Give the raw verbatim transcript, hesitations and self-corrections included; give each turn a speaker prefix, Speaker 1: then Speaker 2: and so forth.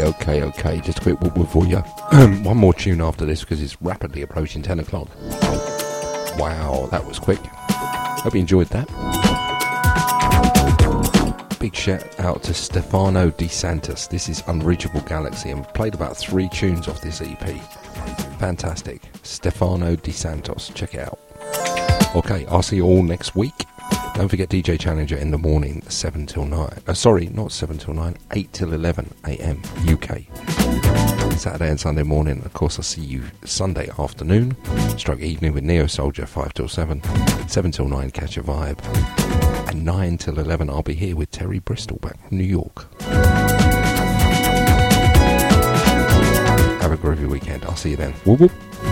Speaker 1: Okay, okay, okay. Just a quick whoop whoop for you. One more tune after this because it's rapidly approaching ten o'clock. Wow, that was quick. Hope you enjoyed that. Big shout out to Stefano De Santos. This is Unreachable Galaxy, and we've played about three tunes off this E P. Fantastic. Stefano De Santos. Check it out. Okay, I'll see you all next week. Don't forget D J Challenger in the morning, seven till nine. Uh, sorry, not seven till nine, eight till eleven a.m. U K. Saturday and Sunday morning. Of course, I'll see you Sunday afternoon, stroke evening with Neo Soldier, five till seven. seven till nine, Catch a Vibe. And nine till eleven, I'll be here with Terry Bristol back from New York. Have a groovy weekend. I'll see you then. Whoop whoop.